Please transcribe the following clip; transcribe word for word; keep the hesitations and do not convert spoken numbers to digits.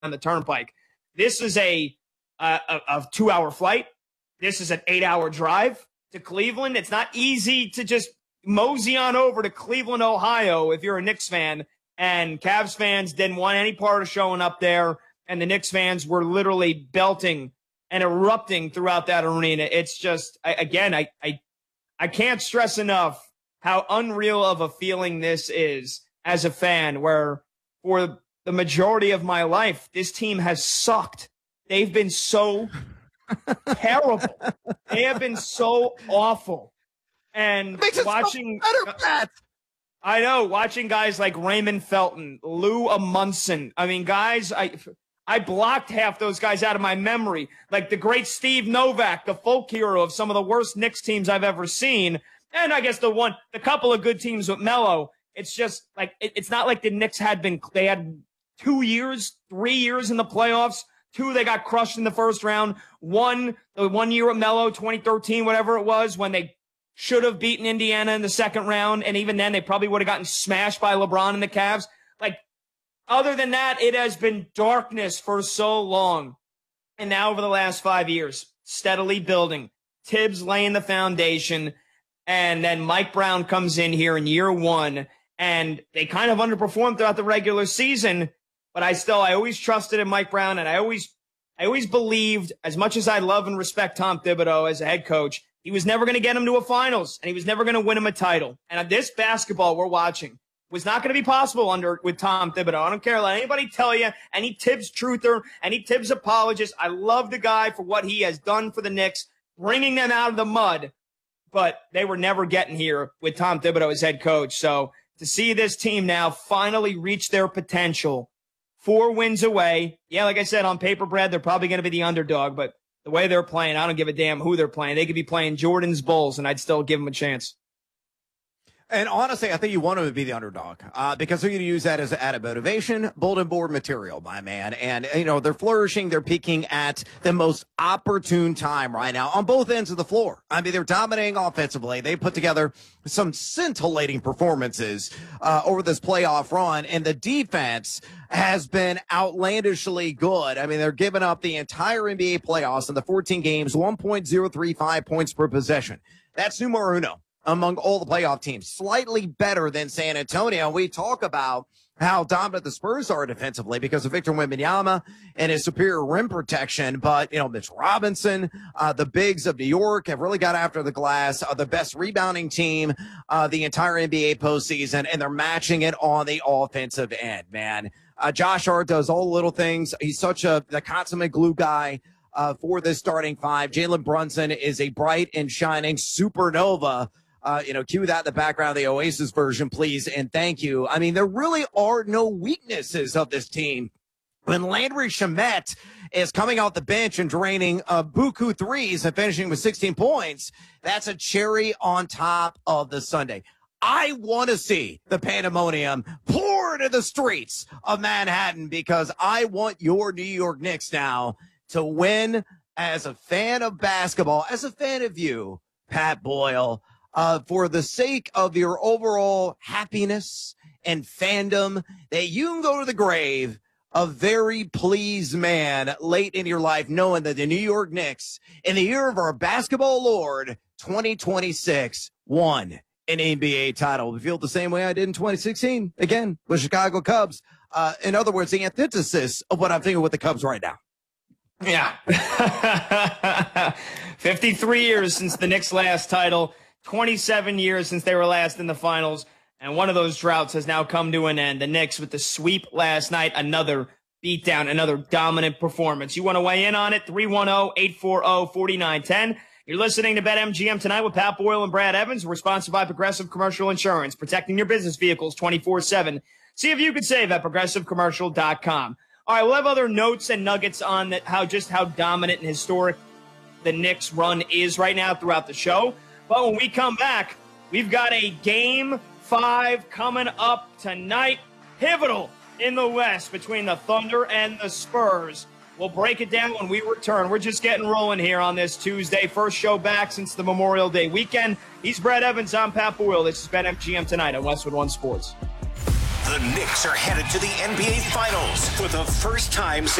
the turnpike. This is a, a, a two-hour flight. This is an eight-hour drive to Cleveland. It's not easy to just mosey on over to Cleveland, Ohio, if you're a Knicks fan. And Cavs fans didn't want any part of showing up there. And the Knicks fans were literally belting and erupting throughout that arena. It's just, I, again, I, I, I can't stress enough how unreal of a feeling this is as a fan, where for the majority of my life, this team has sucked. They've been so terrible. They have been so awful. And watching, better, Pat. I know, watching guys like Raymond Felton, Lou Amundsen. I mean, guys, I, I blocked half those guys out of my memory. Like the great Steve Novak, the folk hero of some of the worst Knicks teams I've ever seen. And I guess the one, the couple of good teams with Melo. It's just like, it, it's not like the Knicks had been, they had two years, three years in the playoffs. Two, they got crushed in the first round. One, the one year with Melo, twenty thirteen, whatever it was, when they should have beaten Indiana in the second round, and even then they probably would have gotten smashed by LeBron and the Cavs. Like, other than that, it has been darkness for so long. And now over the last five years, steadily building. Tibbs laying the foundation, and then Mike Brown comes in here in year one, and they kind of underperformed throughout the regular season, but I still, I always trusted in Mike Brown, and I always, I always believed, as much as I love and respect Tom Thibodeau as a head coach, he was never going to get him to a finals, and he was never going to win him a title. And this basketball we're watching was not going to be possible under with Tom Thibodeau. I don't care. Let anybody tell you, any Tibbs truther, any Tibbs apologist. I love the guy for what he has done for the Knicks, bringing them out of the mud. But they were never getting here with Tom Thibodeau as head coach. So to see this team now finally reach their potential, four wins away. Yeah, like I said, on paper, Brad, they're probably going to be the underdog, but the way they're playing, I don't give a damn who they're playing. They could be playing Jordan's Bulls, and I'd still give them a chance. And honestly, I think you want them to be the underdog uh, because they're going to use that as added motivation, bulletin board material, my man. And, you know, they're flourishing. They're peaking at the most opportune time right now on both ends of the floor. I mean, they're dominating offensively. They put together some scintillating performances uh, over this playoff run, and the defense has been outlandishly good. I mean, they're giving up the entire N B A playoffs in the fourteen games, one point oh three five points per possession. That's numero uno among all the playoff teams, slightly better than San Antonio. We talk about how dominant the Spurs are defensively because of Victor Wembanyama and his superior rim protection. But, you know, Mitch Robinson, uh, the bigs of New York have really got after the glass, are the best rebounding team, uh, the entire N B A postseason, and they're matching it on the offensive end, man. Uh, Josh Hart does all the little things. He's such a, the consummate glue guy, uh, for this starting five. Jalen Brunson is a bright and shining supernova. Uh, you know, cue that in the background, the Oasis version, please, and thank you. I mean, there really are no weaknesses of this team. When Landry Shamet is coming off the bench and draining uh, buku threes and finishing with sixteen points, that's a cherry on top of the sundae. I want to see the pandemonium pour into the streets of Manhattan because I want your New York Knicks now to win. As a fan of basketball, as a fan of you, Pat Boyle, Uh, for the sake of your overall happiness and fandom, that you can go to the grave a very pleased man late in your life, knowing that the New York Knicks, in the year of our basketball Lord, twenty twenty-six, won an N B A title. We feel the same way I did in twenty sixteen, again, with Chicago Cubs. Uh, in other words, the antithesis of what I'm thinking with the Cubs right now. Yeah. fifty-three years since the Knicks' last title. twenty-seven years since they were last in the finals, and one of those droughts has now come to an end. The Knicks with the sweep last night, another beatdown, another dominant performance. You want to weigh in on it? three one zero, eight four zero, four nine one zero. You're listening to BetMGM Tonight with Pat Boyle and Brad Evans. We're sponsored by Progressive Commercial Insurance, protecting your business vehicles twenty-four seven. See if you could save at progressive commercial dot com. All right, we'll have other notes and nuggets on that, how just how dominant and historic the Knicks run is right now throughout the show. But when we come back, we've got a game five coming up tonight. Pivotal in the West between the Thunder and the Spurs. We'll break it down when we return. We're just getting rolling here on this Tuesday. First show back since the Memorial Day weekend. He's Brad Evans. I'm Pat Boyle. This is BetMGM Tonight on Westwood One Sports. The Knicks are headed to the N B A Finals for the first time since